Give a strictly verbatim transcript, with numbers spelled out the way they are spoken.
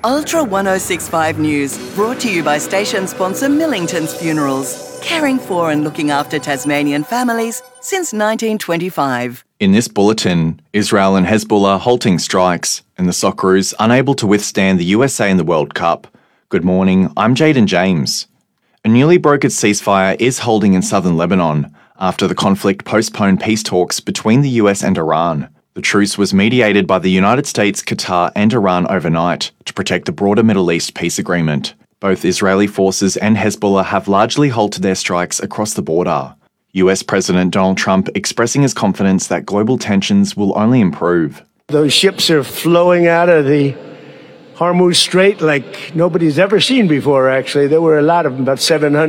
Ultra one oh six point five News, brought to you by station sponsor Millington's Funerals, caring for and looking after Tasmanian families since nineteen twenty-five. In this bulletin, Israel and Hezbollah halting strikes, and the Socceroos unable to withstand the U S A in the World Cup. Good morning, I'm Jaden James. A newly brokered ceasefire is holding in southern Lebanon after the conflict postponed peace talks between the U S and Iran. The truce was mediated by the United States, Qatar and Iran overnight to protect the broader Middle East peace agreement. Both Israeli forces and Hezbollah have largely halted their strikes across the border. U S President Donald Trump expressing his confidence that global tensions will only improve. Those ships are flowing out of the Hormuz Strait like nobody's ever seen before, actually. There were a lot of them, about seven hundred.